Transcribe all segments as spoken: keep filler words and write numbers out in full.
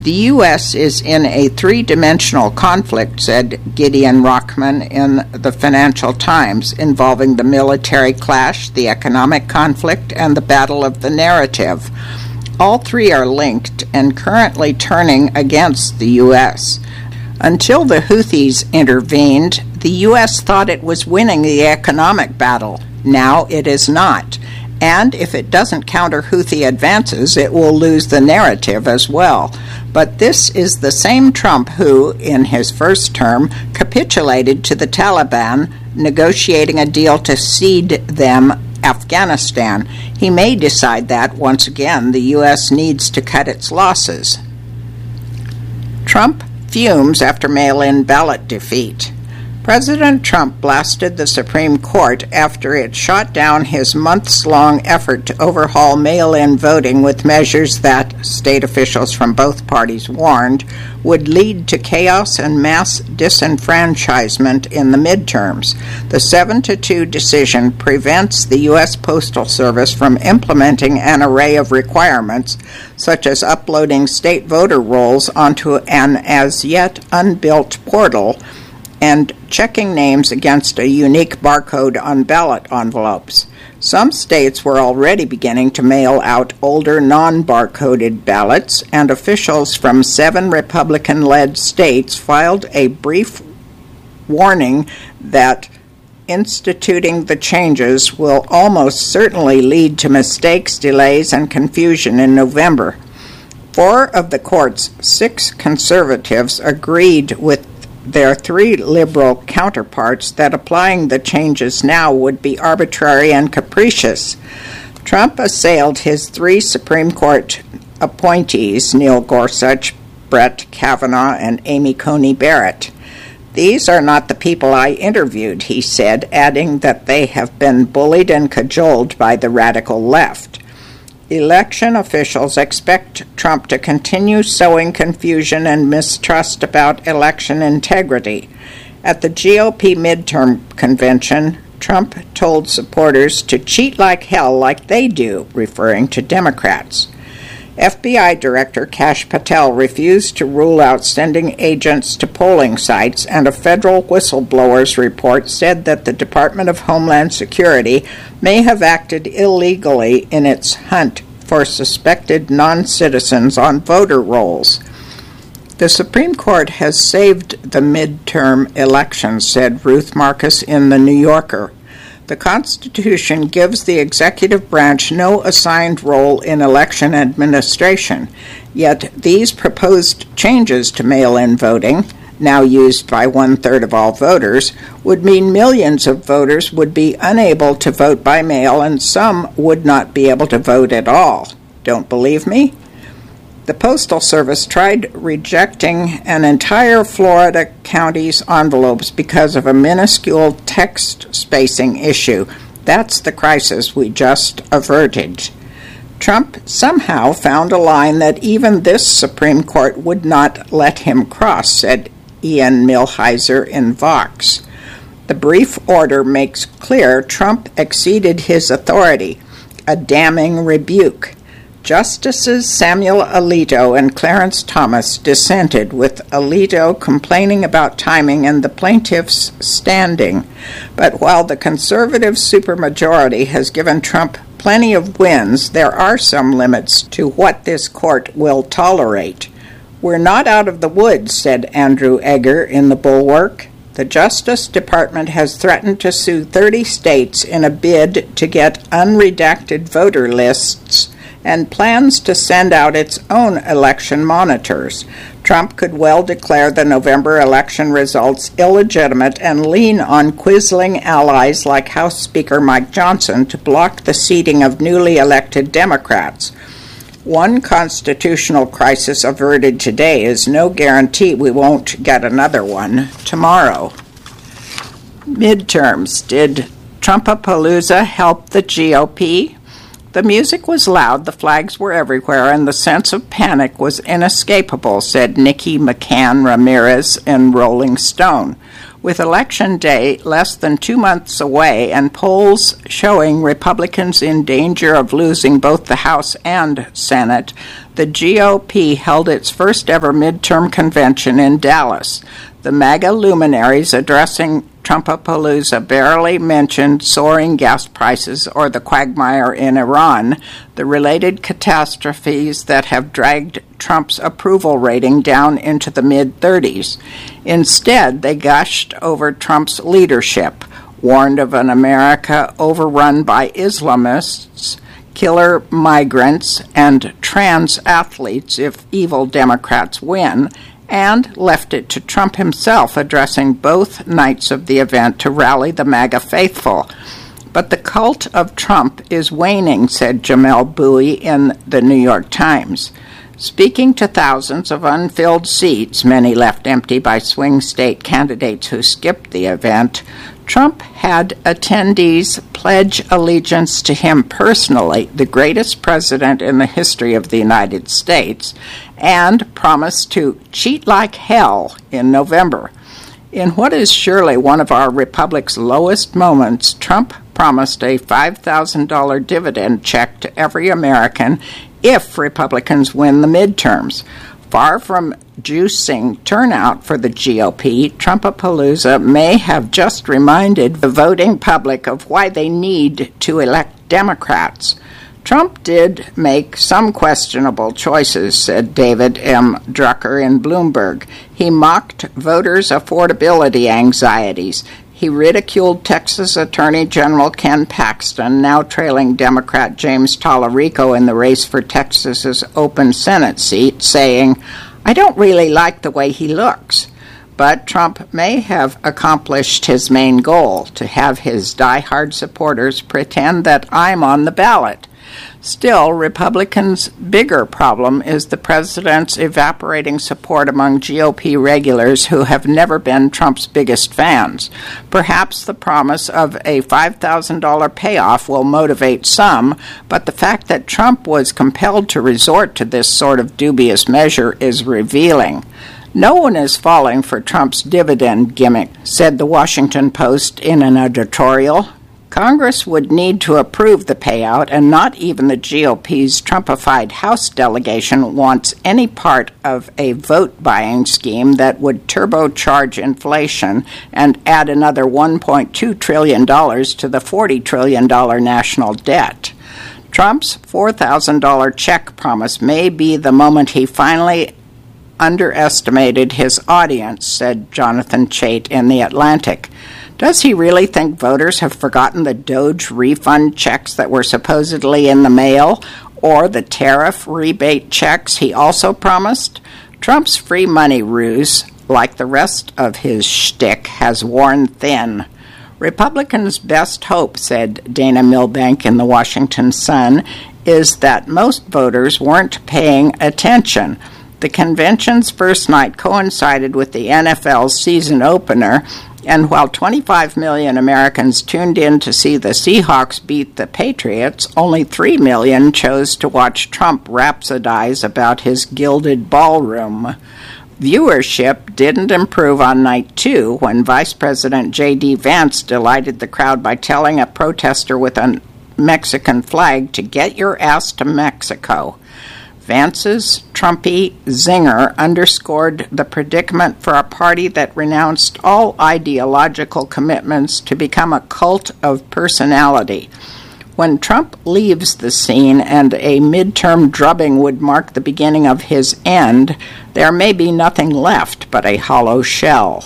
The U S is in a three-dimensional conflict, said Gideon Rockman in the Financial Times, involving the military clash, the economic conflict, and the battle of the narrative. All three are linked and currently turning against the U S. Until the Houthis intervened, the U S thought it was winning the economic battle. Now it is not. And if it doesn't counter Houthi advances, it will lose the narrative as well. But this is the same Trump who, in his first term, capitulated to the Taliban, negotiating a deal to cede them Afghanistan. He may decide that, once again, the U S needs to cut its losses. Trump fumes after mail-in ballot defeat. President Trump blasted the Supreme Court after it shot down his months-long effort to overhaul mail-in voting with measures that, state officials from both parties warned, would lead to chaos and mass disenfranchisement in the midterms. The seven to two decision prevents the U S Postal Service from implementing an array of requirements, such as uploading state voter rolls onto an as-yet unbuilt portal and checking names against a unique barcode on ballot envelopes. Some states were already beginning to mail out older non-barcoded ballots, and officials from seven Republican-led states filed a brief warning that instituting the changes will almost certainly lead to mistakes, delays, and confusion in November. Four of the court's six conservatives agreed with their three liberal counterparts that applying the changes now would be arbitrary and capricious. Trump assailed his three Supreme Court appointees, Neil Gorsuch, Brett Kavanaugh, and Amy Coney Barrett. "These are not the people I interviewed," he said, adding that they have been bullied and cajoled by the radical left. Election officials expect Trump to continue sowing confusion and mistrust about election integrity. At the G O P midterm convention, Trump told supporters to cheat like hell like they do, referring to Democrats. F B I Director Kash Patel refused to rule out sending agents to polling sites, and a federal whistleblower's report said that the Department of Homeland Security may have acted illegally in its hunt for suspected non-citizens on voter rolls. The Supreme Court has saved the midterm elections, said Ruth Marcus in The New Yorker. The Constitution gives the executive branch no assigned role in election administration, yet these proposed changes to mail-in voting, now used by one-third of all voters, would mean millions of voters would be unable to vote by mail and some would not be able to vote at all. Don't believe me? The Postal Service tried rejecting an entire Florida county's envelopes because of a minuscule text spacing issue. That's the crisis we just averted. Trump somehow found a line that even this Supreme Court would not let him cross, said Ian Millhiser in Vox. The brief order makes clear Trump exceeded his authority, a damning rebuke. Justices Samuel Alito and Clarence Thomas dissented, with Alito complaining about timing and the plaintiffs' standing. But while the conservative supermajority has given Trump plenty of wins, there are some limits to what this court will tolerate. "We're not out of the woods," said Andrew Egger in The Bulwark. The Justice Department has threatened to sue thirty states in a bid to get unredacted voter lists and plans to send out its own election monitors. Trump could well declare the November election results illegitimate and lean on quisling allies like House Speaker Mike Johnson to block the seating of newly elected Democrats. One constitutional crisis averted today is no guarantee we won't get another one tomorrow. Midterms. Did Trumpapalooza help the G O P? The music was loud, the flags were everywhere, and the sense of panic was inescapable, said Nikki McCann Ramirez in Rolling Stone. With Election Day less than two months away and polls showing Republicans in danger of losing both the House and Senate, the G O P held its first ever midterm convention in Dallas. The MAGA luminaries addressing Trumpapalooza barely mentioned soaring gas prices or the quagmire in Iran, the related catastrophes that have dragged Trump's approval rating down into the mid-thirties. Instead, they gushed over Trump's leadership, warned of an America overrun by Islamists, killer migrants, and trans athletes if evil Democrats win, and left it to Trump himself addressing both nights of the event to rally the MAGA faithful. But the cult of Trump is waning, said Jamelle Bouie in the New York Times. Speaking to thousands of unfilled seats, many left empty by swing state candidates who skipped the event, Trump had attendees pledge allegiance to him personally, the greatest president in the history of the United States, and promised to cheat like hell in November. In what is surely one of our republic's lowest moments, Trump promised a five thousand dollars dividend check to every American if Republicans win the midterms. Far from juicing turnout for the G O P, Trumpapalooza may have just reminded the voting public of why they need to elect Democrats. Trump did make some questionable choices, said David M. Drucker in Bloomberg. He mocked voters' affordability anxieties. He ridiculed Texas Attorney General Ken Paxton, now trailing Democrat James Tallarico in the race for Texas's open Senate seat, saying, "I don't really like the way he looks." But Trump may have accomplished his main goal, to have his diehard supporters pretend that I'm on the ballot. Still, Republicans' bigger problem is the president's evaporating support among G O P regulars who have never been Trump's biggest fans. Perhaps the promise of a five thousand dollars payoff will motivate some, but the fact that Trump was compelled to resort to this sort of dubious measure is revealing. No one is falling for Trump's dividend gimmick, said the Washington Post in an editorial. Congress would need to approve the payout, and not even the G O P's Trumpified House delegation wants any part of a vote-buying scheme that would turbocharge inflation and add another one point two trillion dollars to the forty trillion dollars national debt. Trump's four thousand dollars check promise may be the moment he finally underestimated his audience, said Jonathan Chait in The Atlantic. Does he really think voters have forgotten the Doge refund checks that were supposedly in the mail, or the tariff rebate checks he also promised? Trump's free money ruse, like the rest of his shtick, has worn thin. Republicans' best hope, said Dana Milbank in the Washington Sun, is that most voters weren't paying attention. The convention's first night coincided with the N F L's season opener, and while twenty-five million Americans tuned in to see the Seahawks beat the Patriots, only three million chose to watch Trump rhapsodize about his gilded ballroom. Viewership didn't improve on night two, when Vice President J D Vance delighted the crowd by telling a protester with a Mexican flag to get your ass to Mexico. Vance's Trumpy zinger underscored the predicament for a party that renounced all ideological commitments to become a cult of personality. When Trump leaves the scene and a midterm drubbing would mark the beginning of his end, there may be nothing left but a hollow shell.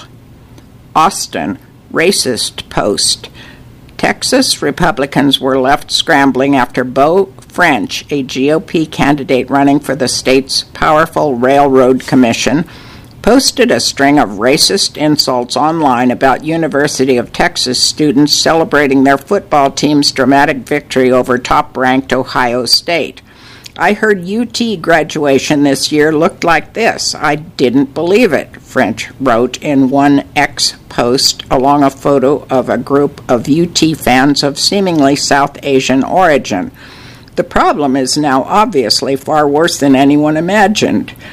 Austin, racist post. Texas Republicans were left scrambling after Beau French, a G O P candidate running for the state's powerful Railroad Commission, posted a string of racist insults online about University of Texas students celebrating their football team's dramatic victory over top-ranked Ohio State. I heard U T graduation this year looked like this. I didn't believe it, French wrote in one X post along a photo of a group of U T fans of seemingly South Asian origin. The problem is now obviously far worse than anyone imagined.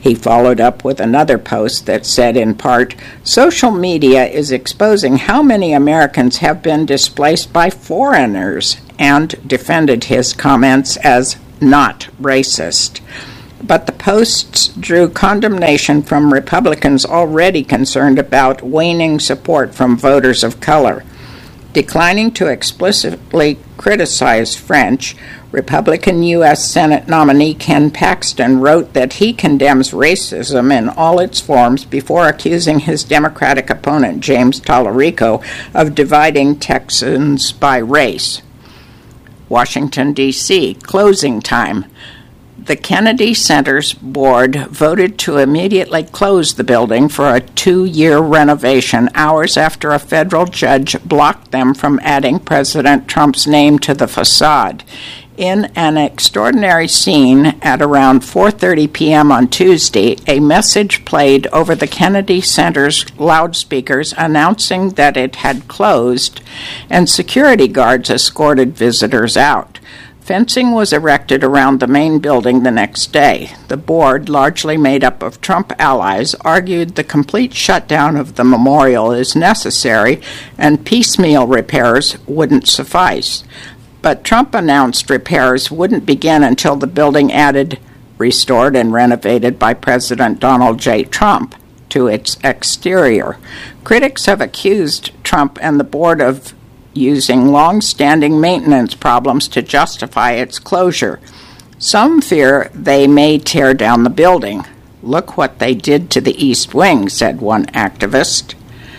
He followed up with another post that said in part, "Social media is exposing how many Americans have been displaced by foreigners," and defended his comments as not racist. But the posts drew condemnation from Republicans already concerned about waning support from voters of color. Declining to explicitly criticize French, Republican U S Senate nominee Ken Paxton wrote that he condemns racism in all its forms before accusing his Democratic opponent James Tallarico of dividing Texans by race. Washington, D C, closing time. The Kennedy Center's board voted to immediately close the building for a two-year renovation hours after a federal judge blocked them from adding President Trump's name to the facade. In an extraordinary scene at around four thirty p.m. on Tuesday, a message played over the Kennedy Center's loudspeakers announcing that it had closed, and security guards escorted visitors out. Fencing was erected around the main building the next day. The board, largely made up of Trump allies, argued the complete shutdown of the memorial is necessary and piecemeal repairs wouldn't suffice. But Trump announced repairs wouldn't begin until the building added, "restored and renovated by President Donald J. Trump," to its exterior. Critics have accused Trump and the board of using long-standing maintenance problems to justify its closure. Some fear they may tear down the building. "Look what they did to the East Wing," said one activist.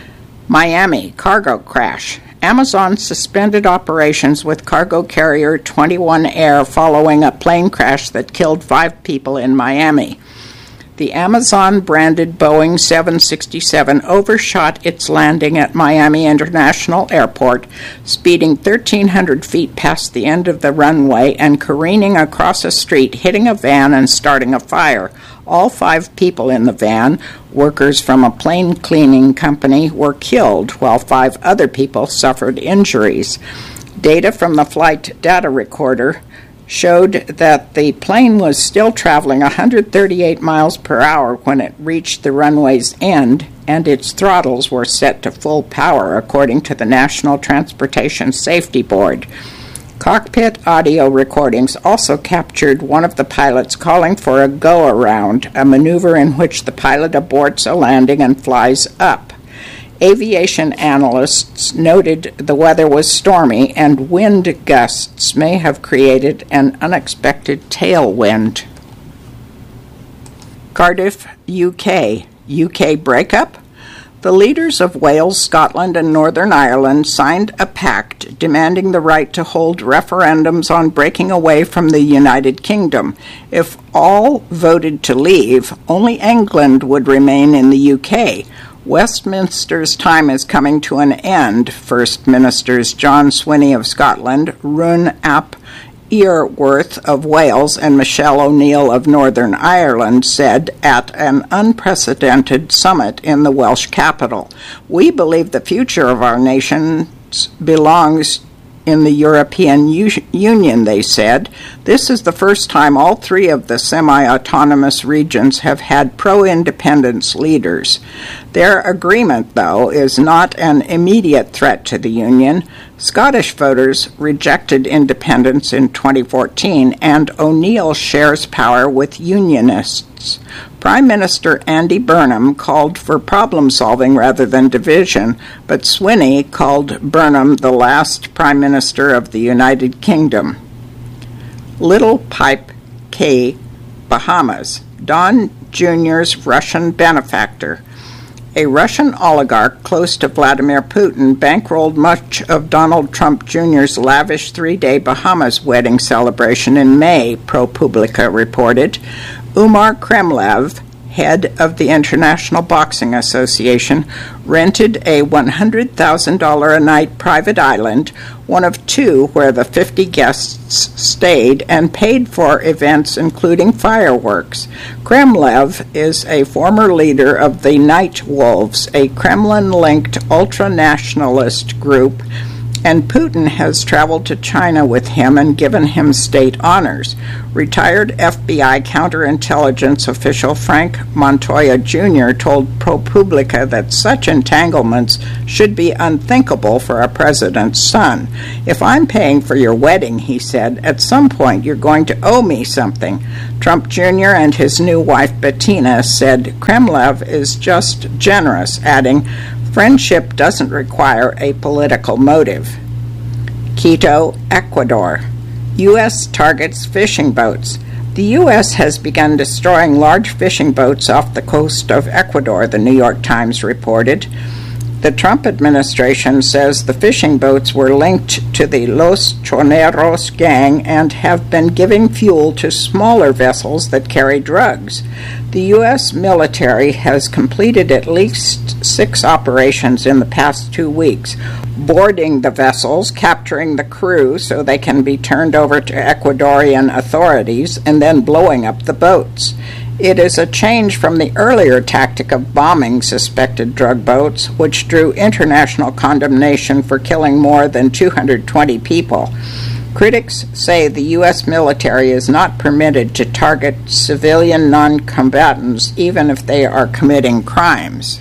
Miami, cargo crash. Amazon suspended operations with cargo carrier twenty-one Air following a plane crash that killed five people in Miami. The Amazon-branded Boeing seven sixty-seven overshot its landing at Miami International Airport, speeding thirteen hundred feet past the end of the runway and careening across a street, hitting a van and starting a fire. All five people in the van, workers from a plane cleaning company, were killed, while five other people suffered injuries. Data from the flight data recorder showed that the plane was still traveling one hundred thirty-eight miles per hour when it reached the runway's end, and its throttles were set to full power, according to the National Transportation Safety Board. Cockpit audio recordings also captured one of the pilots calling for a go-around, a maneuver in which the pilot aborts a landing and flies up. Aviation analysts noted the weather was stormy and wind gusts may have created an unexpected tailwind. Cardiff, U K. U K breakup? The leaders of Wales, Scotland, and Northern Ireland signed a pact demanding the right to hold referendums on breaking away from the United Kingdom. If all voted to leave, only England would remain in the U K. Westminster's time is coming to an end, First Ministers John Swinney of Scotland, Rune ap Iorwerth of Wales, and Michelle O'Neill of Northern Ireland said at an unprecedented summit in the Welsh capital. "We believe the future of our nation belongs in the European U- Union, they said. This is the first time all three of the semi-autonomous regions have had pro-independence leaders. Their agreement, though, is not an immediate threat to the Union. Scottish voters rejected independence in twenty fourteen, and O'Neill shares power with Unionists. Prime Minister Andy Burnham called for problem-solving rather than division, but Swinney called Burnham the last Prime Minister of the United Kingdom. Little Pipe Cay, Bahamas. Don Junior's Russian benefactor. A Russian oligarch close to Vladimir Putin bankrolled much of Donald Trump Junior's lavish three-day Bahamas wedding celebration in May, ProPublica reported. Umar Kremlev, head of the International Boxing Association, rented a one hundred thousand dollars a night private island, one of two where the fifty guests stayed, and paid for events including fireworks. Kremlev is a former leader of the Night Wolves, a Kremlin-linked ultra-nationalist group And Putin has traveled to China with him and given him state honors. Retired F B I counterintelligence official Frank Montoya Junior told ProPublica that such entanglements should be unthinkable for a president's son. "If I'm paying for your wedding," he said, "at some point you're going to owe me something." Trump Junior and his new wife Bettina said Kremlin is just generous, adding, "Friendship doesn't require a political motive." Quito, Ecuador. U S targets fishing boats. The U S has begun destroying large fishing boats off the coast of Ecuador, the New York Times reported. The Trump administration says the fishing boats were linked to the Los Choneros gang and have been giving fuel to smaller vessels that carry drugs. The U S military has completed at least six operations in the past two weeks, boarding the vessels, capturing the crew so they can be turned over to Ecuadorian authorities, and then blowing up the boats. It is a change from the earlier tactic of bombing suspected drug boats, which drew international condemnation for killing more than two hundred twenty people. Critics say the U S military is not permitted to target civilian non-combatants even if they are committing crimes.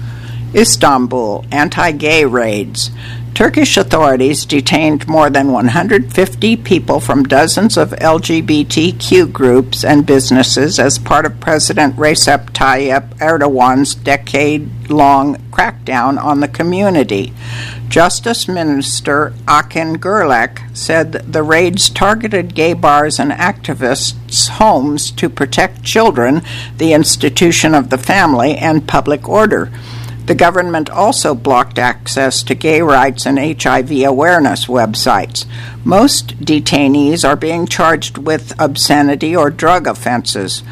Istanbul, anti-gay raids. Turkish authorities detained more than one hundred fifty people from dozens of L G B T Q groups and businesses as part of President Recep Tayyip Erdogan's decade-long crackdown on the community. Justice Minister Akin Gürlek said the raids targeted gay bars and activists' homes to protect children, the institution of the family, and public order. The government also blocked access to gay rights and H I V awareness websites. Most detainees are being charged with obscenity or drug offenses.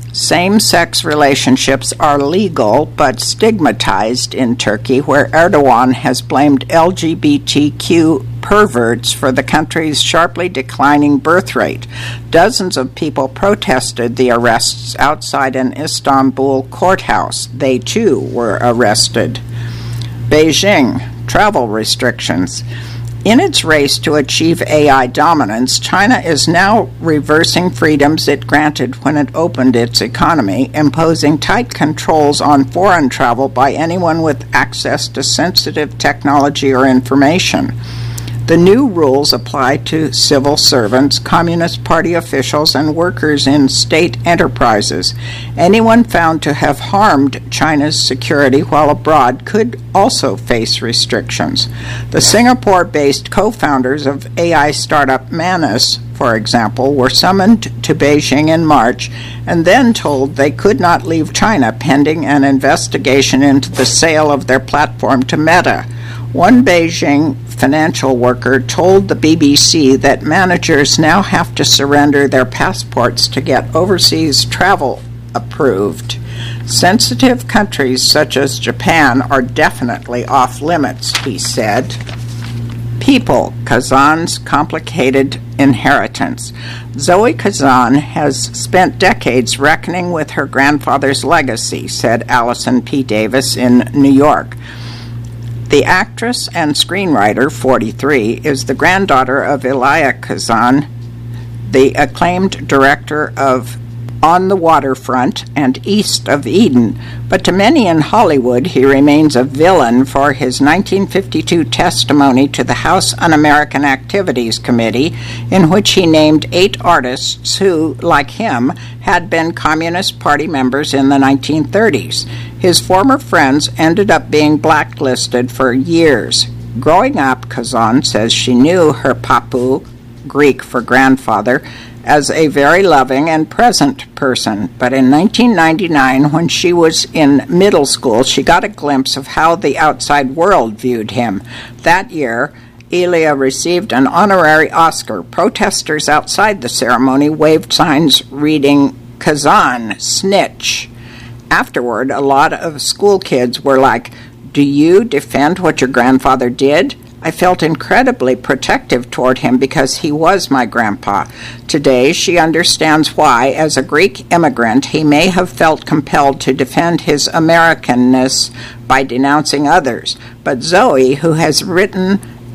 Same-sex relationships are legal but stigmatized in Turkey, where Erdogan has blamed L G B T Q perverts for the country's sharply declining birth rate. Dozens of people protested the arrests outside an Istanbul courthouse. They, too, were arrested. Beijing, travel restrictions. In its race to achieve A I dominance, China is now reversing freedoms it granted when it opened its economy, imposing tight controls on foreign travel by anyone with access to sensitive technology or information. The new rules apply to civil servants, Communist Party officials, and workers in state enterprises. Anyone found to have harmed China's security while abroad could also face restrictions. The Singapore-based co-founders of A I startup Manus, for example, were summoned to Beijing in March and then told they could not leave China pending an investigation into the sale of their platform to Meta. One Beijing financial worker told the B B C that managers now have to surrender their passports to get overseas travel approved. Sensitive countries such as Japan are definitely off limits, he said. People, Kazan's complicated inheritance. Zoe Kazan has spent decades reckoning with her grandfather's legacy, said Allison P. Davis in New York. The actress and screenwriter, forty-three, is the granddaughter of Elia Kazan, the acclaimed director of On the Waterfront and East of Eden, but to many in Hollywood he remains a villain for his nineteen fifty-two testimony to the House Un-American Activities Committee, in which he named eight artists who, like him, had been Communist Party members in the nineteen thirties. His former friends ended up being blacklisted for years. Growing up, Kazan says she knew her papu, Greek for grandfather, as a very loving and present person. But in nineteen ninety-nine, when she was in middle school, she got a glimpse of how the outside world viewed him. That year, Elia received an honorary Oscar. Protesters outside the ceremony waved signs reading, "Kazan, snitch." Afterward, a lot of school kids were like, "Do you defend what your grandfather did?" I felt incredibly protective toward him because he was my grandpa. Today, she understands why, as a Greek immigrant, he may have felt compelled to defend his Americanness by denouncing others. But Zoe, who has written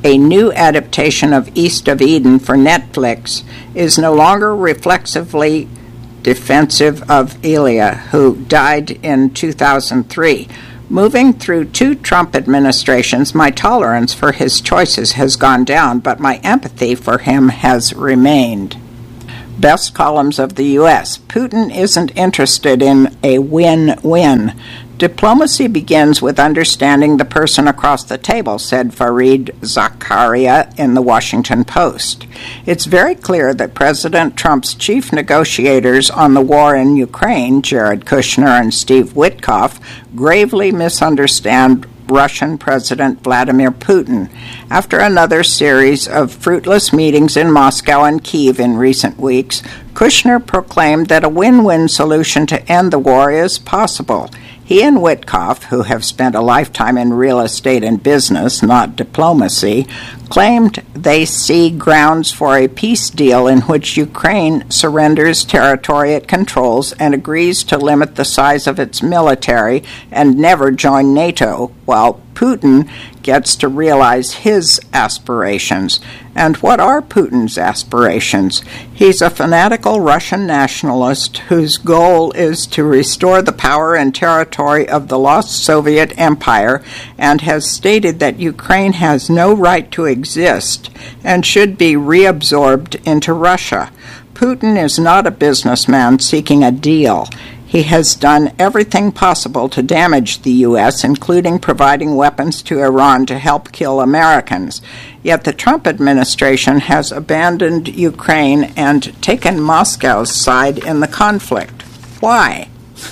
a new adaptation of East of Eden for Netflix, is no longer reflexively defensive of Elia, who died in two thousand three. Moving through two Trump administrations, my tolerance for his choices has gone down, but my empathy for him has remained. Best columns of the U S Putin isn't interested in a win-win. Diplomacy begins with understanding the person across the table, said Fareed Zakaria in the Washington Post. It's very clear that President Trump's chief negotiators on the war in Ukraine, Jared Kushner and Steve Witkoff, gravely misunderstand Russian President Vladimir Putin. After another series of fruitless meetings in Moscow and Kyiv in recent weeks, Kushner proclaimed that a win-win solution to end the war is possible. He and Witkoff, who have spent a lifetime in real estate and business, not diplomacy, claimed they see grounds for a peace deal in which Ukraine surrenders territory it controls and agrees to limit the size of its military and never join NATO, while Putin gets to realize his aspirations. And what are Putin's aspirations? He's a fanatical Russian nationalist whose goal is to restore the power and territory of the lost Soviet Empire, and has stated that Ukraine has no right to exist and should be reabsorbed into Russia. Putin is not a businessman seeking a deal. He has done everything possible to damage the U S, including providing weapons to Iran to help kill Americans. Yet the Trump administration has abandoned Ukraine and taken Moscow's side in the conflict. Why?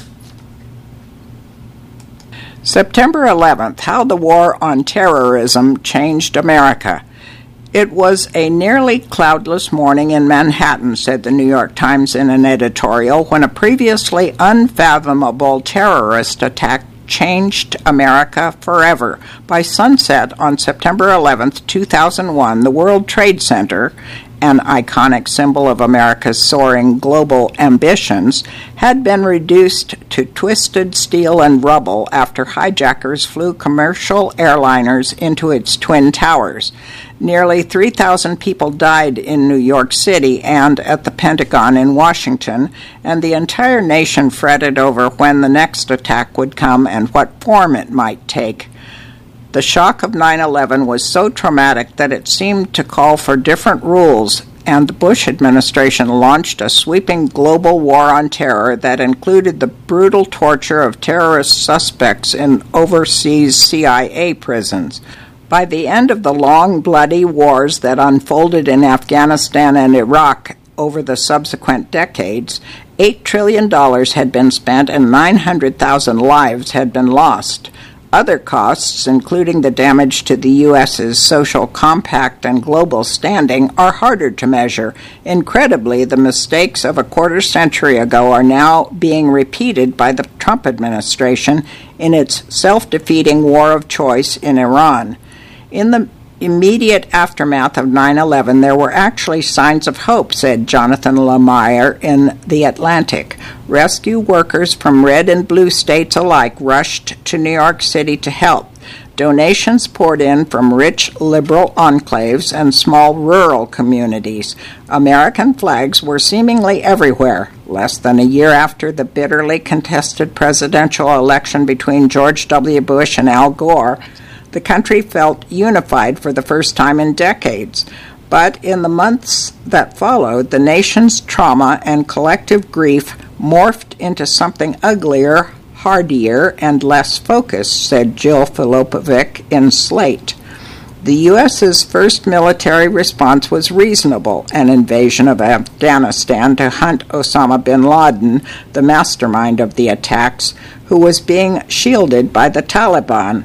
September eleventh, How the War on Terrorism Changed America. It was a nearly cloudless morning in Manhattan, said the New York Times in an editorial, when a previously unfathomable terrorist attack changed America forever. By sunset on September eleventh, two thousand one, the World Trade Center, an iconic symbol of America's soaring global ambitions, had been reduced to twisted steel and rubble after hijackers flew commercial airliners into its twin towers. Nearly three thousand people died in New York City and at the Pentagon in Washington, and the entire nation fretted over when the next attack would come and what form it might take. The shock of nine eleven was so traumatic that it seemed to call for different rules, and the Bush administration launched a sweeping global war on terror that included the brutal torture of terrorist suspects in overseas C I A prisons. By the end of the long, bloody wars that unfolded in Afghanistan and Iraq over the subsequent decades, eight trillion dollars had been spent and nine hundred thousand lives had been lost. Other costs, including the damage to the U S's social compact and global standing, are harder to measure. Incredibly, the mistakes of a quarter century ago are now being repeated by the Trump administration in its self-defeating war of choice in Iran. In the immediate aftermath of nine eleven, there were actually signs of hope, said Jonathan Lemire in The Atlantic. Rescue workers from red and blue states alike rushed to New York City to help. Donations poured in from rich liberal enclaves and small rural communities. American flags were seemingly everywhere. Less than a year after the bitterly contested presidential election between George W. Bush and Al Gore, the country felt unified for the first time in decades. But in the months that followed, the nation's trauma and collective grief morphed into something uglier, hardier, and less focused, said Jill Filipovic in Slate. The U S's first military response was reasonable, an invasion of Afghanistan to hunt Osama bin Laden, the mastermind of the attacks, who was being shielded by the Taliban.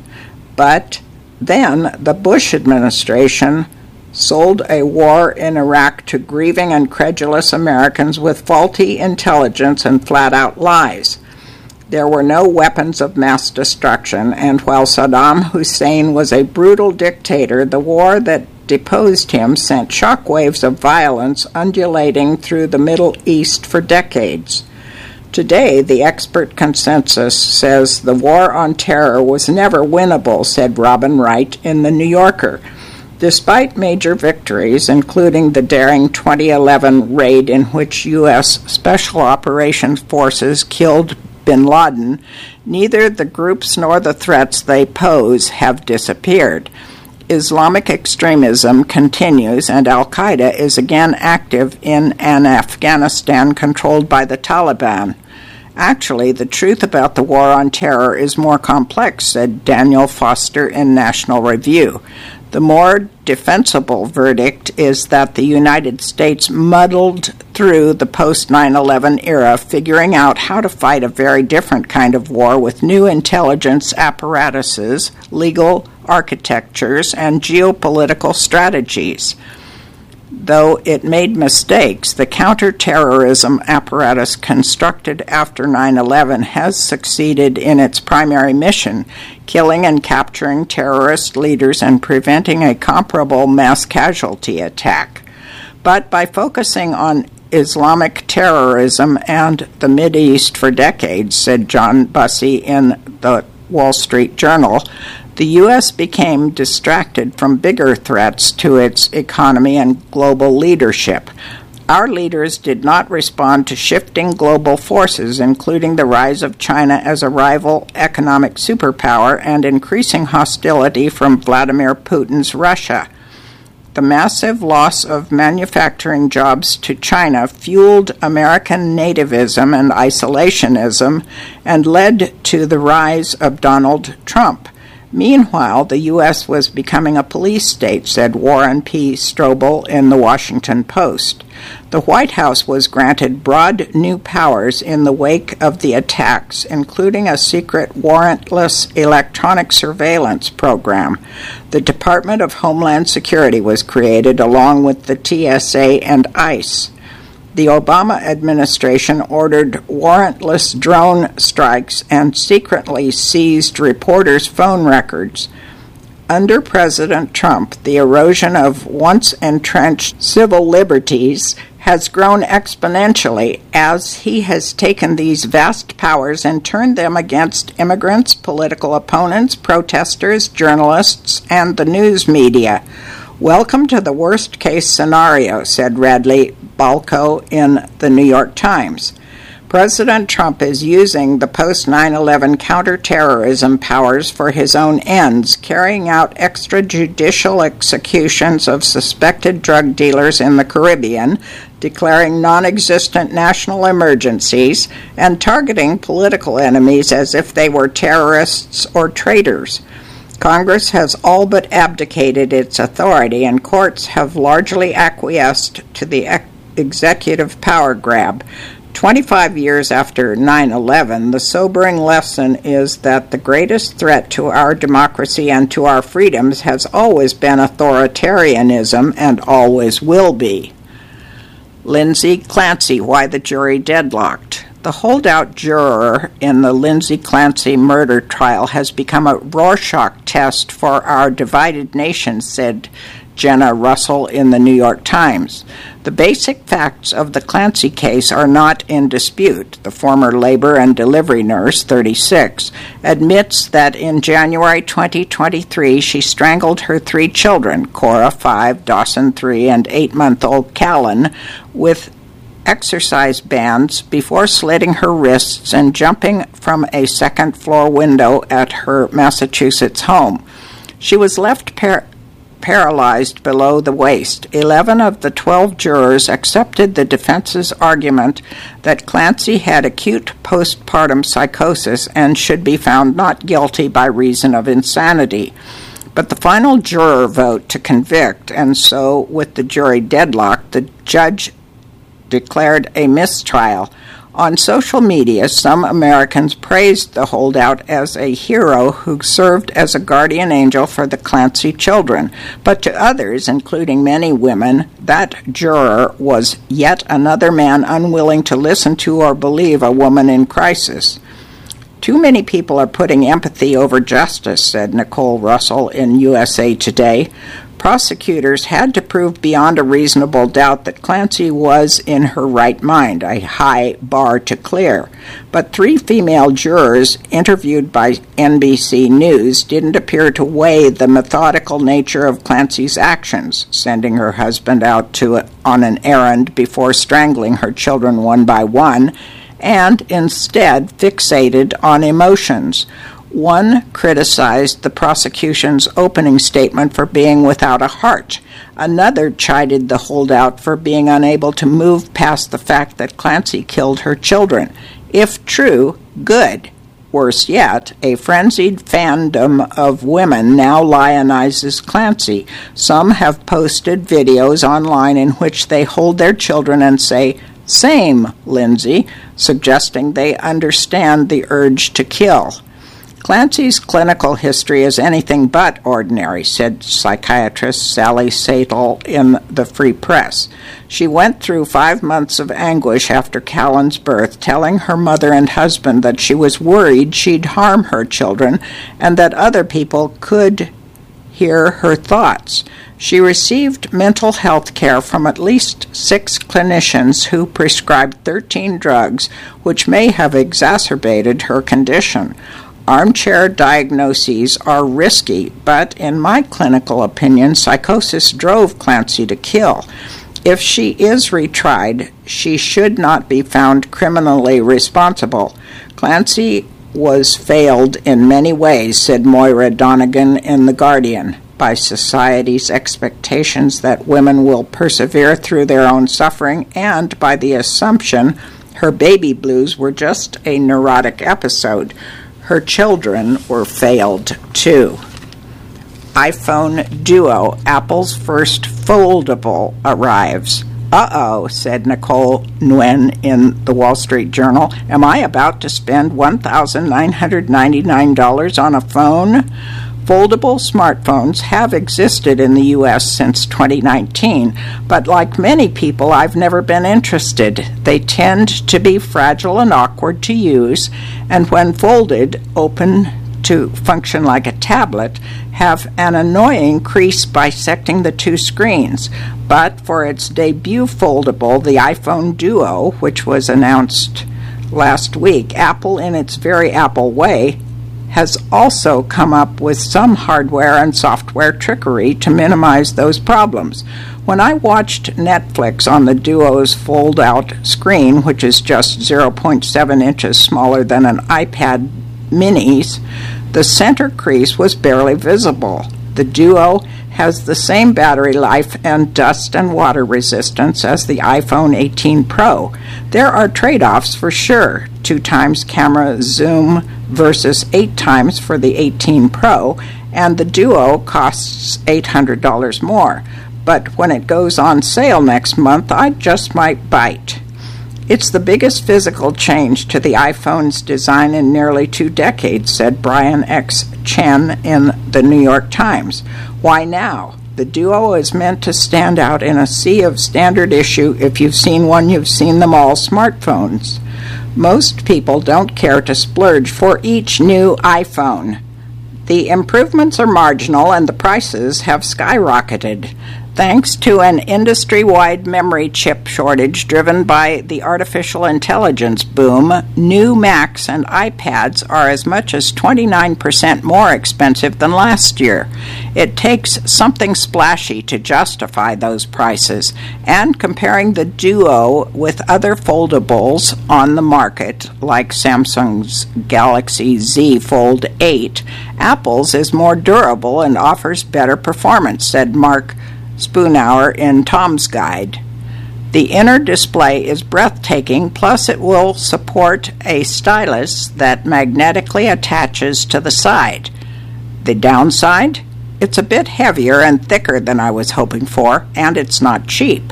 But then the Bush administration sold a war in Iraq to grieving and credulous Americans with faulty intelligence and flat-out lies. There were no weapons of mass destruction, and while Saddam Hussein was a brutal dictator, the war that deposed him sent shockwaves of violence undulating through the Middle East for decades. Today, the expert consensus says the war on terror was never winnable, said Robin Wright in The New Yorker. Despite major victories, including the daring twenty eleven raid in which U S Special Operations Forces killed bin Laden, neither the groups nor the threats they pose have disappeared. Islamic extremism continues, and Al-Qaeda is again active in an Afghanistan controlled by the Taliban. Actually, the truth about the war on terror is more complex, said Daniel Foster in National Review. The more defensible verdict is that the United States muddled through the post nine eleven era, figuring out how to fight a very different kind of war with new intelligence apparatuses, legal architectures, and geopolitical strategies. Though it made mistakes, the counterterrorism apparatus constructed after nine eleven has succeeded in its primary mission, killing and capturing terrorist leaders and preventing a comparable mass casualty attack. But by focusing on Islamic terrorism and the Mideast for decades, said John Bussey in the Wall Street Journal, the U S became distracted from bigger threats to its economy and global leadership. Our leaders did not respond to shifting global forces, including the rise of China as a rival economic superpower and increasing hostility from Vladimir Putin's Russia. The massive loss of manufacturing jobs to China fueled American nativism and isolationism and led to the rise of Donald Trump. Meanwhile, the U S was becoming a police state, said Warren P. Strobel in the Washington Post. The White House was granted broad new powers in the wake of the attacks, including a secret warrantless electronic surveillance program. The Department of Homeland Security was created along with the T S A and ICE. The Obama administration ordered warrantless drone strikes and secretly seized reporters' phone records. Under President Trump, the erosion of once entrenched civil liberties has grown exponentially as he has taken these vast powers and turned them against immigrants, political opponents, protesters, journalists, and the news media. Welcome to the worst-case scenario, said Radley Balko in the New York Times. President Trump is using the post nine eleven counterterrorism powers for his own ends, carrying out extrajudicial executions of suspected drug dealers in the Caribbean, declaring non-existent national emergencies, and targeting political enemies as if they were terrorists or traitors. Congress has all but abdicated its authority, and courts have largely acquiesced to the ex- executive power grab. Twenty-five years after nine eleven, the sobering lesson is that the greatest threat to our democracy and to our freedoms has always been authoritarianism and always will be. Lindsay Clancy, why the jury deadlocked. The holdout juror in the Lindsay Clancy murder trial has become a Rorschach test for our divided nation, said Jenna Russell in the New York Times. The basic facts of the Clancy case are not in dispute. The former labor and delivery nurse, thirty-six, admits that in January twenty twenty-three she strangled her three children, Cora, five, Dawson, three, and eight-month-old Callan, with exercise bands before slitting her wrists and jumping from a second-floor window at her Massachusetts home. She was left par- paralyzed below the waist. Eleven of the twelve jurors accepted the defense's argument that Clancy had acute postpartum psychosis and should be found not guilty by reason of insanity. But the final juror vote to convict, and so with the jury deadlocked, the judge declared a mistrial. On social media, some Americans praised the holdout as a hero who served as a guardian angel for the Clancy children. But to others, including many women, that juror was yet another man unwilling to listen to or believe a woman in crisis. Too many people are putting empathy over justice, said Nicole Russell in U S A Today. prosecutors had to prove beyond a reasonable doubt that Clancy was in her right mind, a high bar to clear. But three female jurors interviewed by N B C News didn't appear to weigh the methodical nature of Clancy's actions, sending her husband out to a, on an errand before strangling her children one by one, and instead fixated on emotions. One criticized the prosecution's opening statement for being without a heart. Another chided the holdout for being unable to move past the fact that Clancy killed her children. If true, good. Worse yet, a frenzied fandom of women now lionizes Clancy. Some have posted videos online in which they hold their children and say, "Same, Lindsay," suggesting they understand the urge to kill. Clancy's clinical history is anything but ordinary, said psychiatrist Sally Satel in the Free Press. She went through five months of anguish after Callan's birth, telling her mother and husband that she was worried she'd harm her children and that other people could hear her thoughts. She received mental health care from at least six clinicians who prescribed thirteen drugs, which may have exacerbated her condition. Armchair diagnoses are risky, but in my clinical opinion, psychosis drove Clancy to kill. If she is retried, she should not be found criminally responsible. Clancy was failed in many ways, said Moira Donegan in The Guardian, by society's expectations that women will persevere through their own suffering and by the assumption her baby blues were just a neurotic episode. Her children were failed, too. iPhone Duo, Apple's first foldable, arrives. Uh-oh, said Nicole Nguyen in the Wall Street Journal. Am I about to spend one thousand nine hundred ninety-nine dollars on a phone? Foldable smartphones have existed in the U S since twenty nineteen, but like many people, I've never been interested. They tend to be fragile and awkward to use, and when folded, open to function like a tablet, have an annoying crease bisecting the two screens. But for its debut foldable, the iPhone Duo, which was announced last week, Apple, in its very Apple way, has also come up with some hardware and software trickery to minimize those problems. When I watched Netflix on the Duo's fold-out screen, which is just zero point seven inches smaller than an iPad Mini's, the center crease was barely visible. The Duo has the same battery life and dust and water resistance as the iPhone eighteen Pro. There are trade-offs for sure. Two times camera zoom versus eight times for the eighteen Pro, and the Duo costs eight hundred dollars more. But when it goes on sale next month, I just might bite. It's the biggest physical change to the iPhone's design in nearly two decades, said Brian X. Chen in the New York Times. Why now? The Duo is meant to stand out in a sea of standard issue. If you've seen one, you've seen them all smartphones. Most people don't care to splurge for each new iPhone. The improvements are marginal and the prices have skyrocketed. Thanks to an industry-wide memory chip shortage driven by the artificial intelligence boom, new Macs and iPads are as much as twenty-nine percent more expensive than last year. It takes something splashy to justify those prices, and comparing the Duo with other foldables on the market, like Samsung's Galaxy Z Fold eight, Apple's is more durable and offers better performance, said Mark Spoonhour in Tom's Guide. The inner display is breathtaking, plus it will support a stylus that magnetically attaches to the side. The downside? It's a bit heavier and thicker than I was hoping for, and it's not cheap.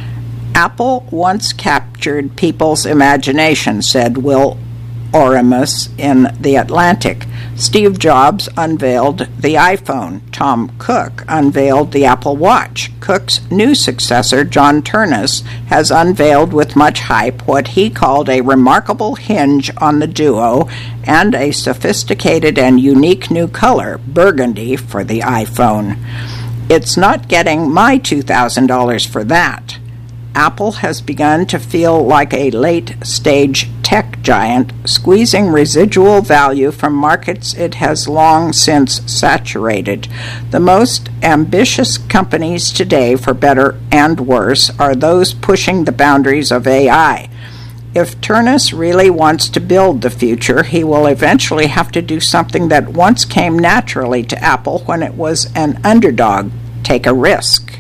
Apple once captured people's imagination, said Will Oremus in The Atlantic. Steve Jobs unveiled the iPhone. Tom Cook unveiled the Apple Watch. Cook's new successor, John Ternus, has unveiled with much hype what he called a remarkable hinge on the Duo and a sophisticated and unique new color, burgundy, for the iPhone. It's not getting my two thousand dollars for that. Apple has begun to feel like a late-stage tech giant, squeezing residual value from markets it has long since saturated. The most ambitious companies today, for better and worse, are those pushing the boundaries of A I. If Ternus really wants to build the future, he will eventually have to do something that once came naturally to Apple when it was an underdog: take a risk.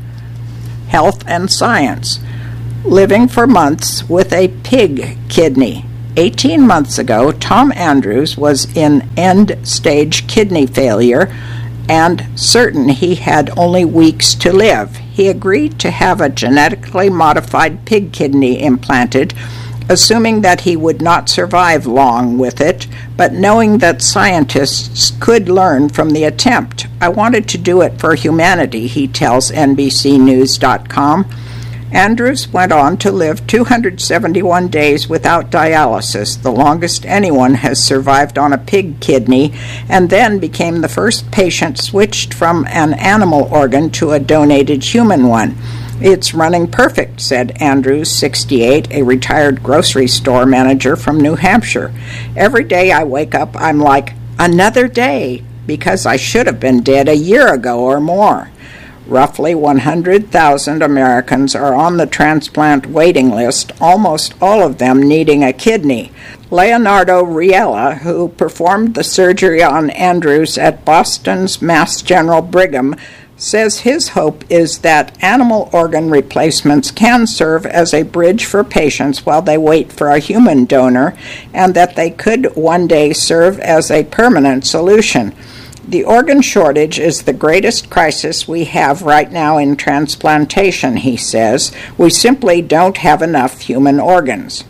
Health and science. Living for months with a pig kidney. Eighteen months ago, Tom Andrews was in end-stage kidney failure and certain he had only weeks to live. He agreed to have a genetically modified pig kidney implanted, assuming that he would not survive long with it, but knowing that scientists could learn from the attempt. I wanted to do it for humanity, he tells N B C News dot com. Andrews went on to live two hundred seventy-one days without dialysis, the longest anyone has survived on a pig kidney, and then became the first patient switched from an animal organ to a donated human one. It's running perfect, said Andrews, sixty-eight, a retired grocery store manager from New Hampshire. Every day I wake up, I'm like, another day, because I should have been dead a year ago or more. Roughly one hundred thousand Americans are on the transplant waiting list, almost all of them needing a kidney. Leonardo Riella, who performed the surgery on Andrews at Boston's Mass General Brigham, says his hope is that animal organ replacements can serve as a bridge for patients while they wait for a human donor, and that they could one day serve as a permanent solution. The organ shortage is the greatest crisis we have right now in transplantation, he says. We simply don't have enough human organs.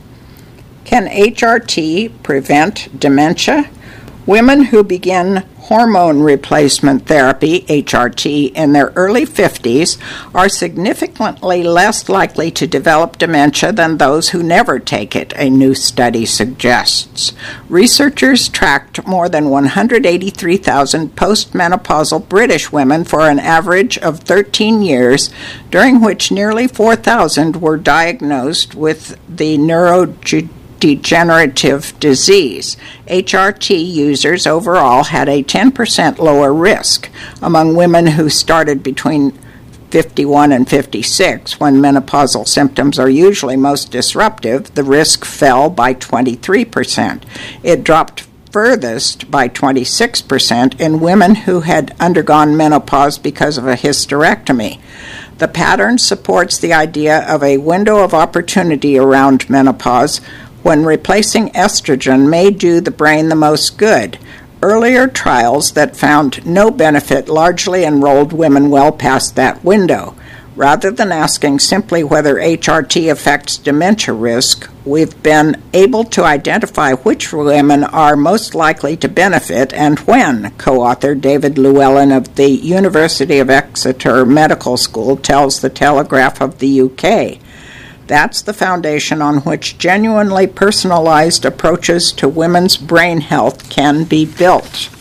Can H R T prevent dementia? Women who begin hormone replacement therapy, H R T, in their early fifties are significantly less likely to develop dementia than those who never take it, a new study suggests. Researchers tracked more than one hundred eighty-three thousand postmenopausal British women for an average of thirteen years, during which nearly four thousand were diagnosed with the neurodegenerative degenerative disease. H R T users overall had a ten percent lower risk. Among women who started between fifty-one and fifty-six, when menopausal symptoms are usually most disruptive, the risk fell by twenty-three percent. It dropped furthest by twenty-six percent in women who had undergone menopause because of a hysterectomy. The pattern supports the idea of a window of opportunity around menopause when replacing estrogen may do the brain the most good. Earlier trials that found no benefit largely enrolled women well past that window. Rather than asking simply whether H R T affects dementia risk, we've been able to identify which women are most likely to benefit and when, co-author David Llewellyn of the University of Exeter Medical School tells the Telegraph of the U K. That's the foundation on which genuinely personalized approaches to women's brain health can be built.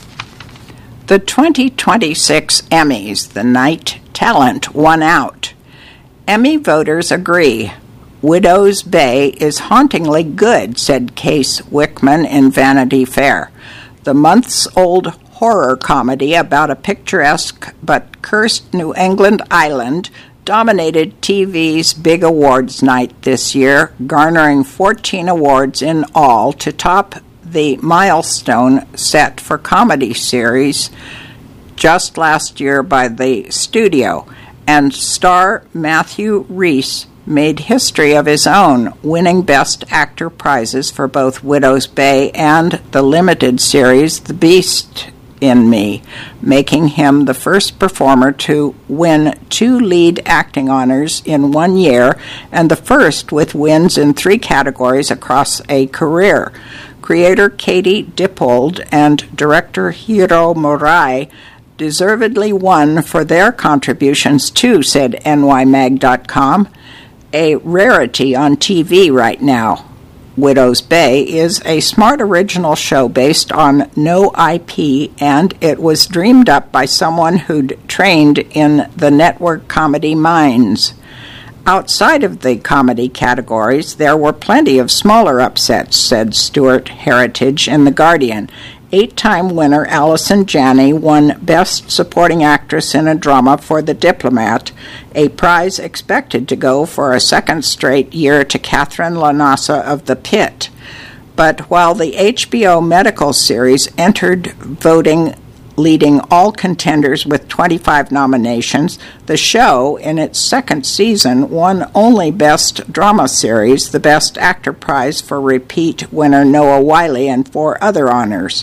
The twenty twenty-six Emmys, the night talent won out. Emmy voters agree. Widow's Bay is hauntingly good, said Case Wickman in Vanity Fair. The months-old horror comedy about a picturesque but cursed New England island dominated T V's big awards night this year, garnering fourteen awards in all to top the milestone set for comedy series just last year by the studio. And star Matthew Rhys made history of his own, winning Best Actor prizes for both Widow's Bay and the limited series The Beast in Me, making him the first performer to win two lead acting honors in one year and the first with wins in three categories across a career. Creator Katie Dippold and director Hiro Murai deservedly won for their contributions too, said N Y Mag dot com. A rarity on T V right now. Widow's Bay is a smart original show based on no I P, and it was dreamed up by someone who'd trained in the network comedy mines. Outside of the comedy categories, there were plenty of smaller upsets, said Stuart Heritage in The Guardian. Eight-time winner Allison Janney won Best Supporting Actress in a Drama for The Diplomat, a prize expected to go for a second straight year to Catherine LaNasa of The Pit. But while the H B O medical series entered voting leading all contenders with twenty-five nominations, the show, in its second season, won only Best Drama Series, the Best Actor prize for repeat winner Noah Wyle, and four other honors.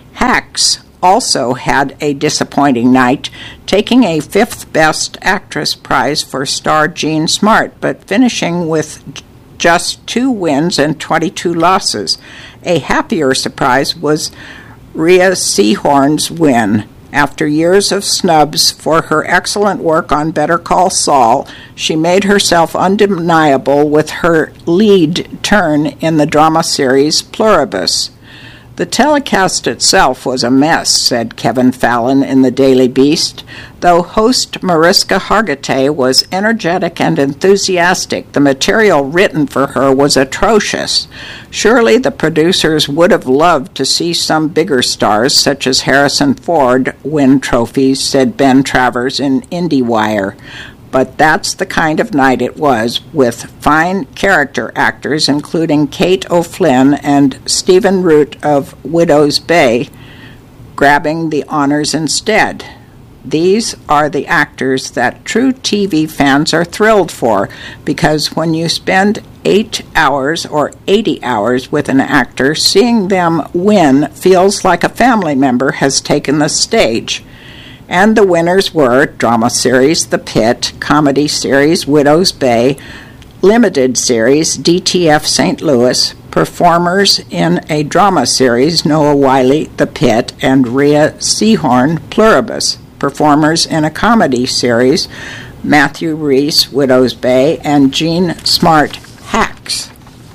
Hacks also had a disappointing night, taking a fifth Best Actress prize for star Jean Smart, but finishing with just two wins and twenty-two losses. A happier surprise was Rhea Seehorn's win. After years of snubs for her excellent work on Better Call Saul, she made herself undeniable with her lead turn in the drama series Pluribus. The telecast itself was a mess, said Kevin Fallon in the Daily Beast. Though host Mariska Hargitay was energetic and enthusiastic, the material written for her was atrocious. Surely the producers would have loved to see some bigger stars, such as Harrison Ford, win trophies, said Ben Travers in IndieWire. But that's the kind of night it was, with fine character actors, including Kate O'Flynn and Stephen Root of Widow's Bay, grabbing the honors instead. These are the actors that true T V fans are thrilled for, because when you spend eight hours or eighty hours with an actor, seeing them win feels like a family member has taken the stage. And the winners were drama series The Pit, comedy series Widow's Bay, limited series D T F Saint Louis, performers in a drama series Noah Wyle, The Pit, and Rhea Seehorn, Pluribus, performers in a comedy series Matthew Rhys, Widow's Bay, and Jean Smart, Hacks.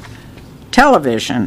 Television.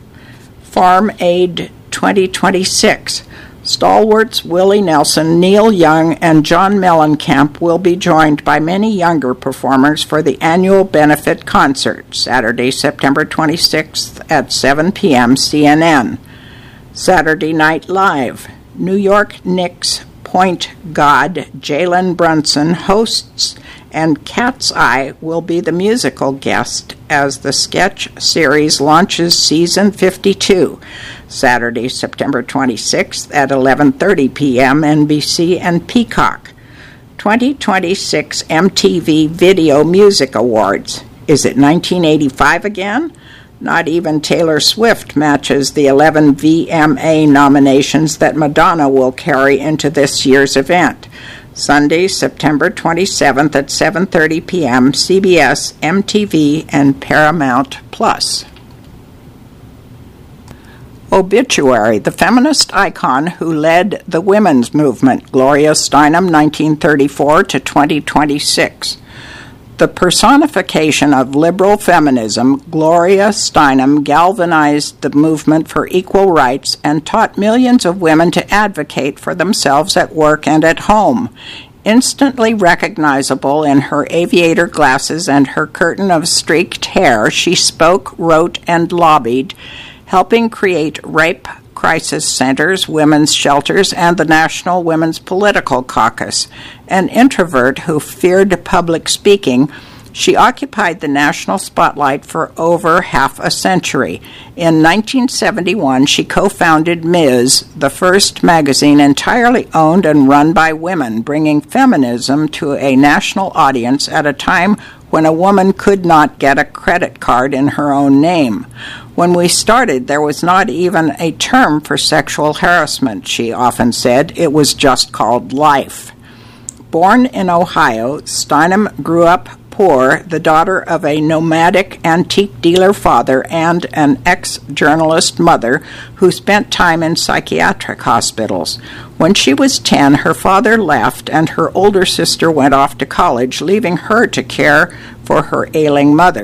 Farm Aid twenty twenty-six. Stalwarts Willie Nelson, Neil Young, and John Mellencamp will be joined by many younger performers for the annual benefit concert, Saturday, September twenty-sixth at seven p.m. C N N. Saturday Night Live. New York Knicks point guard Jalen Brunson hosts, and Cat's Eye will be the musical guest as the sketch series launches season fifty-two, Saturday, September twenty-sixth at eleven thirty p.m. N B C and Peacock. twenty twenty-six M T V Video Music Awards. Is it nineteen eighty-five again? Not even Taylor Swift matches the eleven V M A nominations that Madonna will carry into this year's event. Sunday, September twenty-seventh at seven thirty p.m., C B S, M T V, and Paramount Plus. Obituary. The feminist icon who led the women's movement, Gloria Steinem, nineteen thirty-four to twenty twenty-six. The personification of liberal feminism, Gloria Steinem galvanized the movement for equal rights and taught millions of women to advocate for themselves at work and at home. Instantly recognizable in her aviator glasses and her curtain of streaked hair, she spoke, wrote, and lobbied, helping create rape crisis centers, women's shelters, and the National Women's Political Caucus. An introvert who feared public speaking, she occupied the national spotlight for over half a century. In nineteen seventy-one, she co-founded Miz, the first magazine entirely owned and run by women, bringing feminism to a national audience at a time when a woman could not get a credit card in her own name. When we started, there was not even a term for sexual harassment, she often said. It was just called life. Born in Ohio, Steinem grew up poor, the daughter of a nomadic antique dealer father and an ex-journalist mother who spent time in psychiatric hospitals. When she was ten, her father left and her older sister went off to college, leaving her to care for her ailing mother.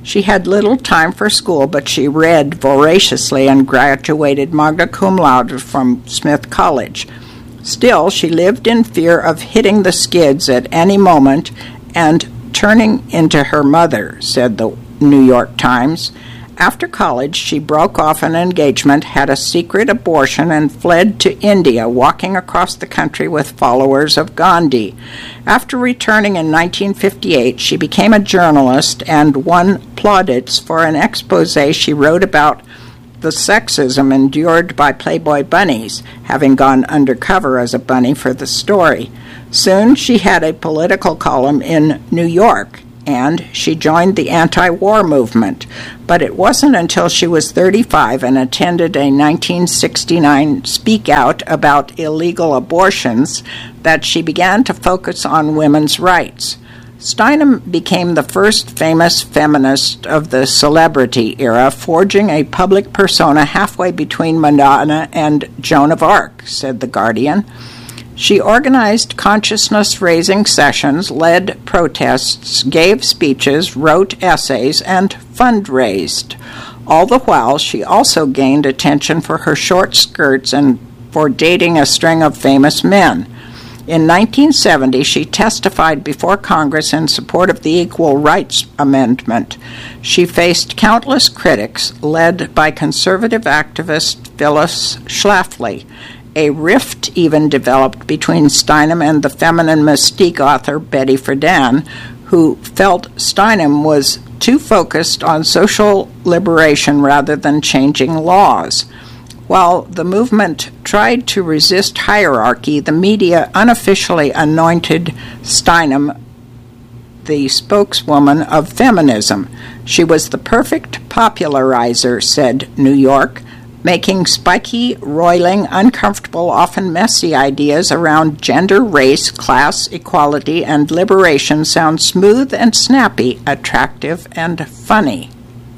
She had little time for school, but she read voraciously and graduated magna cum laude from Smith College. Still, she lived in fear of hitting the skids at any moment and turning into her mother, said the New York Times. After college, she broke off an engagement, had a secret abortion, and fled to India, walking across the country with followers of Gandhi. After returning in nineteen fifty-eight, she became a journalist and won plaudits for an exposé she wrote about the sexism endured by Playboy bunnies, having gone undercover as a bunny for the story. Soon she had a political column in New York, and she joined the anti-war movement. But it wasn't until she was thirty-five and attended a nineteen sixty-nine speak out about illegal abortions that she began to focus on women's rights. Steinem became the first famous feminist of the celebrity era, forging a public persona halfway between Madonna and Joan of Arc, said The Guardian. She organized consciousness-raising sessions, led protests, gave speeches, wrote essays, and fundraised. All the while, she also gained attention for her short skirts and for dating a string of famous men. In nineteen seventy, she testified before Congress in support of the Equal Rights Amendment. She faced countless critics, led by conservative activist Phyllis Schlafly. A rift even developed between Steinem and the feminine mystique author Betty Friedan, who felt Steinem was too focused on social liberation rather than changing laws. While the movement tried to resist hierarchy, the media unofficially anointed Steinem the spokeswoman of feminism. She was the perfect popularizer, said New York, making spiky, roiling, uncomfortable, often messy ideas around gender, race, class, equality, and liberation sound smooth and snappy, attractive, and funny.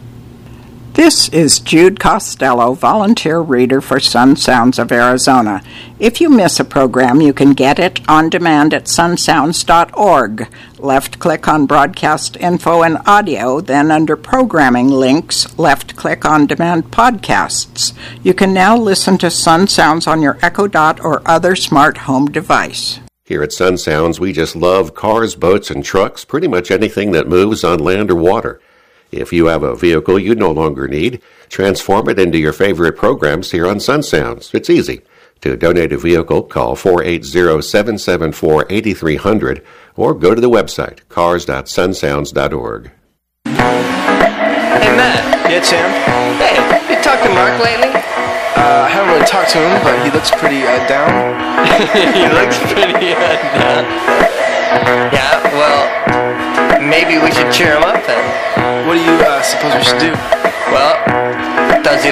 This is Jude Costello, volunteer reader for Sun Sounds of Arizona. If you miss a program, you can get it on demand at sun sounds dot org. Left-click on Broadcast Info and Audio, then under Programming Links, left-click on Demand Podcasts. You can now listen to Sun Sounds on your Echo Dot or other smart home device. Here at Sun Sounds, we just love cars, boats, and trucks, pretty much anything that moves on land or water. If you have a vehicle you no longer need, transform it into your favorite programs here on Sun Sounds. It's easy. To donate a vehicle, call four eight zero, seven seven four, eight three zero zero or go to the website, cars dot sun sounds dot org. Hey, Matt. Yeah, Tim? Hey, you talked to Mark lately? Uh, I haven't really talked to him, but he looks pretty uh, down. He looks pretty uh, down. Yeah, well, maybe we should cheer him up then. What do you uh, suppose we should do? Well, does he